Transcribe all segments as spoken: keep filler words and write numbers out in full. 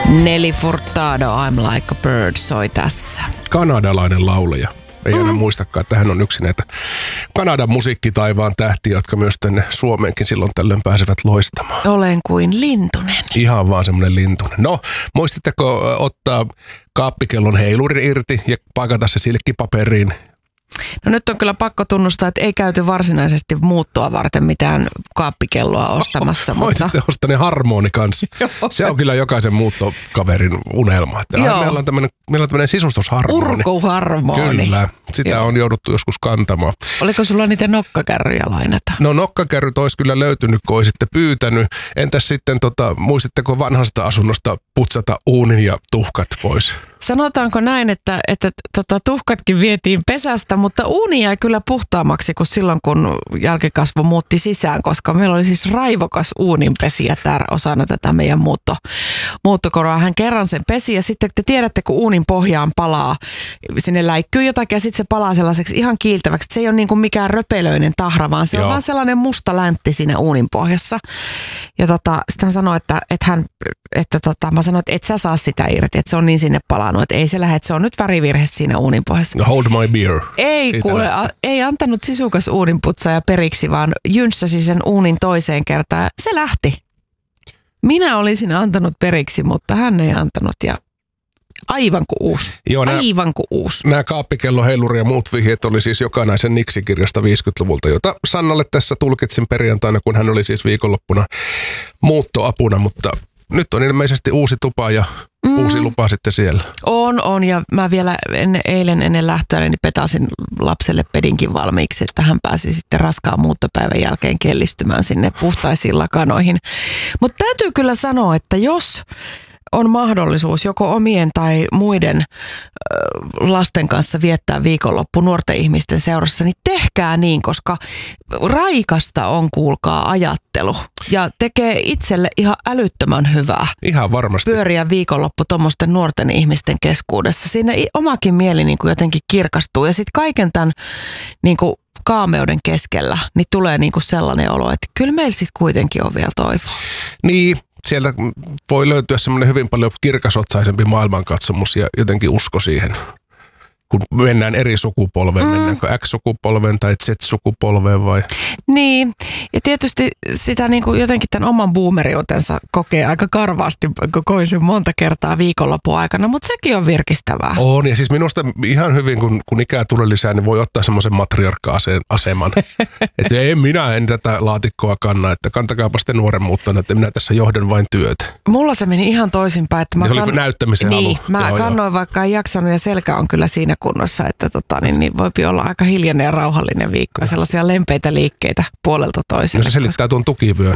Nelly Furtado, I'm Like a Bird soi tässä. Kanadalainen laulaja. Ei mm. aina muistakaan, että hän on yksi näitä Kanadan musiikkitaivaan tähtiä, jotka myös tänne Suomeenkin silloin tällöin pääsevät loistamaan. Olen kuin lintunen. Ihan vaan semmoinen lintunen. No, muistitteko ottaa kaappikellon heilurin irti ja pakata se silkkipaperiin? No nyt on kyllä pakko tunnustaa, että ei käyty varsinaisesti muuttoa varten mitään kaappikelloa ostamassa. Oh, mutta... Voisitte ostaa ne harmoni kanssa. Se on kyllä jokaisen muuttokaverin unelma. Että meillä on tämmöinen, meillä on tämmöinen sisustusharmoni. Urkuharmoni. Kyllä, sitä Joo. on jouduttu joskus kantamaan. Oliko sulla niitä nokkakärryjä lainata? No nokkakärryt olisi kyllä löytynyt, kun olisitte pyytänyt. Entäs sitten, tota, muistitteko vanhasta asunnosta putsata uunin ja tuhkat pois? Sanotaanko näin, että, että tota, tuhkatkin vietiin pesästä, mutta uuni jäi kyllä puhtaammaksi kuin silloin, kun jälkikasvu muutti sisään, koska meillä oli siis raivokas uuninpesiä tär osana tätä meidän muutto, muuttokoroa. Hän kerran sen pesi ja sitten te tiedätte, kun uunin pohjaan palaa, sinne läikkyy jotakin ja sitten se palaa sellaiseksi ihan kiiltäväksi. Se ei ole niin kuin mikään röpelöinen tahra, vaan se Joo. on vaan sellainen musta läntti siinä uunin pohjassa. Ja tota, sitten hän sanoi, että, että hän, että tota, mä sanoin, että et sä saa sitä irti, että se on niin sinne palannut, että ei se lähde, että se on nyt värivirhe siinä uunin pohjassa. No, hold my beer. Ei Siitä kuule, a, ei antanut sisukas uuninputsaaja periksi, vaan jynssäsi sen uunin toiseen kertaan. Se lähti. Minä olisin antanut periksi, mutta hän ei antanut ja aivan kuin uusi. Joo, nää, aivan kuin uusi. Nämä kaappikello, heiluri ja muut vihjeet oli siis jokaisen Niksi-kirjasta viisikymmentäluvulta, jota Sannalle tässä tulkitsin perjantaina, kun hän oli siis viikonloppuna muuttoapuna, mutta nyt on ilmeisesti uusi tupa ja mm. uusi lupa sitten siellä. On, on ja mä vielä ennen, eilen ennen lähtöä niin petasin lapselle pedinkin valmiiksi, että hän pääsi sitten raskaan muuttopäivän jälkeen kellistymään sinne puhtaisiin lakanoihin. Mutta täytyy kyllä sanoa, että jos on mahdollisuus joko omien tai muiden ö, lasten kanssa viettää viikonloppu nuorten ihmisten seurassa, niin tehkää niin, koska raikasta on, kuulkaa, ajattelu. Ja tekee itselle ihan älyttömän hyvää. Ihan varmasti. Pyöriä viikonloppu tuommoisten nuorten ihmisten keskuudessa. Siinä omakin mieli niin kuin jotenkin kirkastuu. Ja sitten kaiken tämän niin kuin kaameuden keskellä niin tulee niin kuin sellainen olo, että kyllä meillä sitten kuitenkin on vielä toivoa. Niin. Sieltä voi löytyä semmoinen hyvin paljon kirkasotsaisempi maailmankatsomus ja jotenkin usko siihen, kun mennään eri sukupolveen, mm. mennäänkö X-sukupolveen tai Z-sukupolveen vai? Niin, ja tietysti sitä niin kuin jotenkin tämän oman boomeriutensa kokee aika karvaasti, koin sen monta kertaa viikonlopun aikana, mutta sekin on virkistävää. On, ja siis minusta ihan hyvin, kun, kun ikää tulee lisää, niin voi ottaa semmoisen matriarkka-aseman. Että ei minä en tätä laatikkoa kanna, että kantakaapa sitten nuoren muuttana, että minä tässä johdan vain työtä. Mulla se meni ihan toisinpäin. Että mä se kann... oli näyttämisen niin, halu. Mä joo, kannoin joo. vaikka en jaksanut ja selkä on kyllä siinä kunnossa, että tota, niin, niin voipi olla aika hiljainen ja rauhallinen viikko ja sellaisia lempeitä liikkeitä puolelta toiselle. No se selittää tuon tukivyön.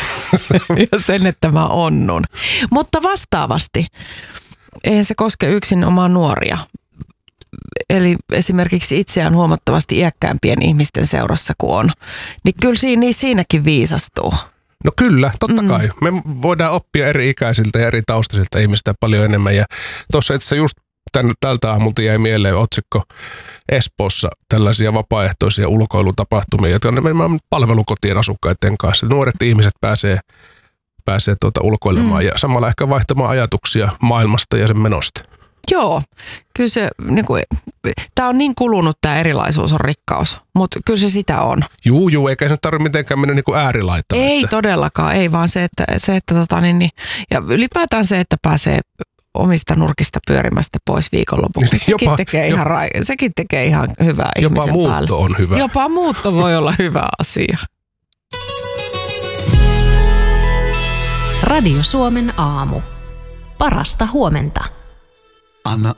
Ja sen, että mä onnun. Mutta vastaavasti, eihän se koske yksin omaa nuoria. Eli esimerkiksi itseään huomattavasti iäkkäämpien ihmisten seurassa kuin on. Niin kyllä siinä, niin siinäkin viisastuu. No kyllä, totta mm. kai. Me voidaan oppia eri ikäisiltä ja eri taustaisilta ihmistä paljon enemmän. Ja tuossa itse asiassa just Tän, tältä aamulta jäi mieleen otsikko Espoossa tällaisia vapaaehtoisia ulkoilutapahtumia, jotka on meidän palvelukotien asukkaiden kanssa. Nuoret ihmiset pääsee, pääsee tuota ulkoilemaan mm. ja samalla ehkä vaihtamaan ajatuksia maailmasta ja sen menosta. Joo, kyllä se, niin kuin, tämä on niin kulunut, tämä erilaisuus on rikkaus, mutta kyllä se sitä on. Juu, juu, eikä se tarvitse mitenkään mennä niin kuin äärilaitaan. Ei että. Todellakaan, ei vaan se, että, se, että tota, niin, niin, ja ylipäätään se, että pääsee omista nurkista pyörimästä pois viikonlopuksi. Sekin, jopa, tekee, ihan ra- sekin tekee ihan hyvää ihmisen päälle. Jopa muutto päälle. on hyvä. Jopa muutto voi olla hyvä asia. Radio Suomen aamu. Parasta huomenta. Anna